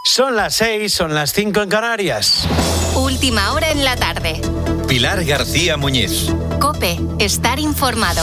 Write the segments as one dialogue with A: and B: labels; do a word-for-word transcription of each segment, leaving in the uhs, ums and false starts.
A: Son las seis, son las cinco en Canarias.
B: Última hora en la tarde.
C: Pilar García Muñiz.
B: COPE, estar informado.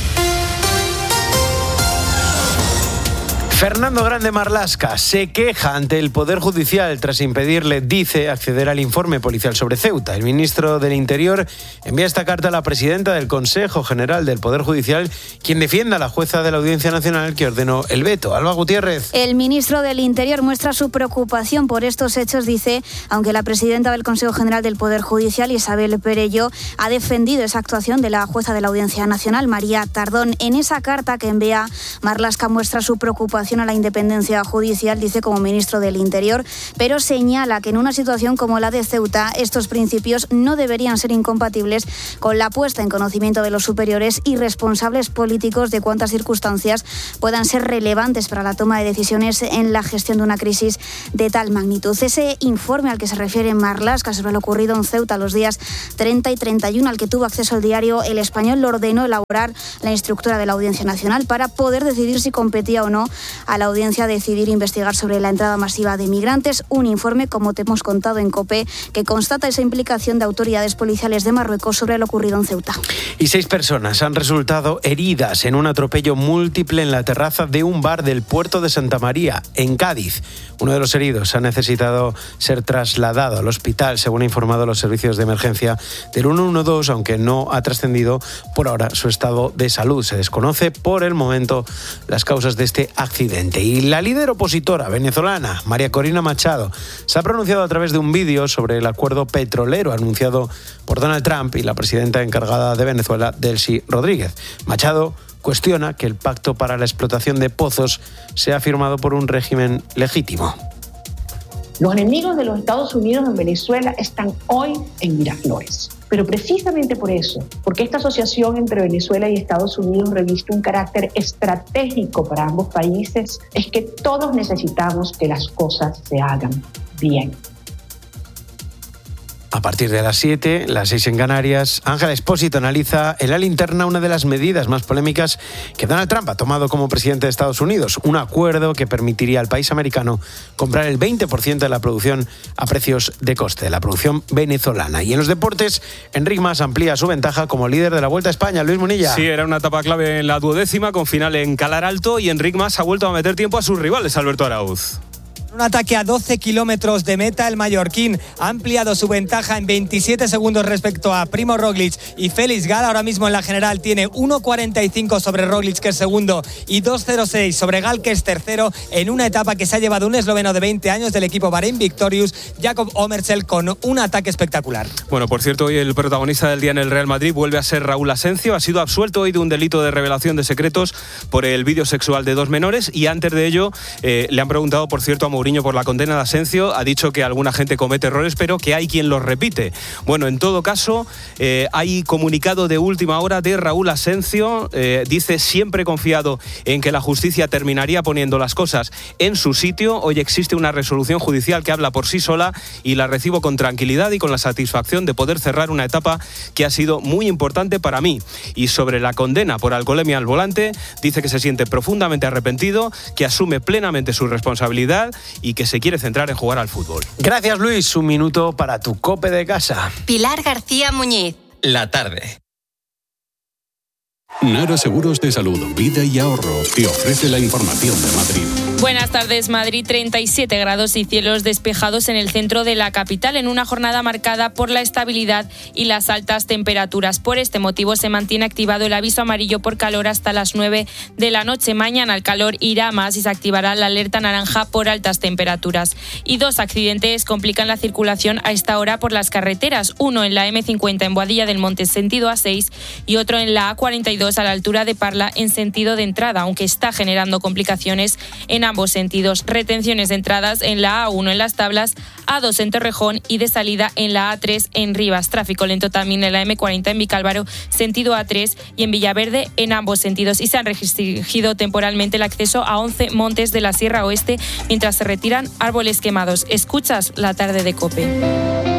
A: Fernando Grande Marlaska se queja ante el Poder Judicial tras impedirle, dice, acceder al informe policial sobre Ceuta. El ministro del Interior envía esta carta a la presidenta del Consejo General del Poder Judicial, quien defiende a la jueza de la Audiencia Nacional que ordenó el veto. Alba Gutiérrez.
D: El ministro del Interior muestra su preocupación por estos hechos, dice, aunque la presidenta del Consejo General del Poder Judicial, Isabel Perello, ha defendido esa actuación de la jueza de la Audiencia Nacional, María Tardón. En esa carta que envía, Marlaska muestra su preocupación a la independencia judicial, dice, como ministro del Interior, pero señala que en una situación como la de Ceuta, estos principios no deberían ser incompatibles con la puesta en conocimiento de los superiores y responsables políticos de cuantas circunstancias puedan ser relevantes para la toma de decisiones en la gestión de una crisis de tal magnitud. Ese informe al que se refiere Marlaska sobre lo ocurrido en Ceuta los días treinta y treinta y uno, al que tuvo acceso el diario El Español, lo ordenó elaborar la instructora de la Audiencia Nacional para poder decidir si competía o no a la audiencia decidir investigar sobre la entrada masiva de migrantes. Un informe, como te hemos contado en COPE, que constata esa implicación de autoridades policiales de Marruecos sobre lo ocurrido en Ceuta.
A: Y seis personas han resultado heridas en un atropello múltiple en la terraza de un bar del puerto de Santa María, en Cádiz. Uno de los heridos ha necesitado ser trasladado al hospital, según han informado los servicios de emergencia del ciento doce, aunque no ha trascendido por ahora su estado de salud. Se desconoce por el momento las causas de este accidente. Y la líder opositora venezolana, María Corina Machado, se ha pronunciado a través de un vídeo sobre el acuerdo petrolero anunciado por Donald Trump y la presidenta encargada de Venezuela, Delcy Rodríguez. Machado cuestiona que el pacto para la explotación de pozos sea firmado por un régimen legítimo.
E: Los enemigos de los Estados Unidos en Venezuela están hoy en Miraflores. Pero precisamente por eso, porque esta asociación entre Venezuela y Estados Unidos reviste un carácter estratégico para ambos países, es que todos necesitamos que las cosas se hagan bien.
A: A partir de las siete, las seis en Canarias, Ángela Expósito analiza en La Linterna una de las medidas más polémicas que Donald Trump ha tomado como presidente de Estados Unidos, un acuerdo que permitiría al país americano comprar el veinte por ciento de la producción a precios de coste, de la producción venezolana. Y en los deportes, Enric Mas amplía su ventaja como líder de la Vuelta a España. Luis Munilla.
F: Sí, era una etapa clave en la duodécima, con final en Calar Alto, y Enric Mas ha vuelto a meter tiempo a sus rivales, Alberto Arauz.
G: Un ataque a doce kilómetros de meta, el mallorquín ha ampliado su ventaja en veintisiete segundos respecto a Primo Roglic y Félix Gala. Ahora mismo en la general tiene uno cuarenta y cinco sobre Roglic, que es segundo, y dos cero seis sobre Gal, que es tercero, en una etapa que se ha llevado un esloveno de veinte años del equipo Bahrein Victorious, Jakob Omerzel, con un ataque espectacular.
F: Bueno, por cierto, hoy el protagonista del día en el Real Madrid vuelve a ser Raúl Asencio. Ha sido absuelto hoy de un delito de revelación de secretos por el vídeo sexual de dos menores, y antes de ello eh, le han preguntado, por cierto, a Mourinho por la condena de Asencio. Ha dicho que alguna gente comete errores, pero que hay quien los repite. Bueno, en todo caso, eh, hay comunicado de última hora de Raúl Asencio. Eh, dice: siempre he confiado en que la justicia terminaría poniendo las cosas en su sitio. Hoy existe una resolución judicial que habla por sí sola y la recibo con tranquilidad y con la satisfacción de poder cerrar una etapa que ha sido muy importante para mí. Y sobre la condena por alcoholemia al volante, dice que se siente profundamente arrepentido, que asume plenamente su responsabilidad y que se quiere centrar en jugar al fútbol.
A: Gracias, Luis. Un minuto para tu COPE de casa.
B: Pilar García Muñiz.
C: La tarde.
H: Nara Seguros de Salud, Vida y Ahorro te ofrece la información de Madrid.
I: Buenas tardes, Madrid. treinta y siete grados y cielos despejados en el centro de la capital, en una jornada marcada por la estabilidad y las altas temperaturas. Por este motivo se mantiene activado el aviso amarillo por calor hasta las nueve de la noche. Mañana el calor irá más y se activará la alerta naranja por altas temperaturas. Y dos accidentes complican la circulación a esta hora por las carreteras. Uno en la eme cincuenta en Boadilla del Monte, sentido A seis, y otro en la A cuarenta y dos a la altura de Parla, en sentido de entrada, aunque está generando complicaciones en ambos sentidos. Retenciones de entradas en la A uno en Las Tablas, A dos en Torrejón y de salida en la A tres en Rivas. Tráfico lento también en la eme cuarenta en Vicálvaro, sentido A tres, y en Villaverde en ambos sentidos. Y se han restringido temporalmente el acceso a once montes de la Sierra Oeste mientras se retiran árboles quemados. Escuchas La tarde de COPE.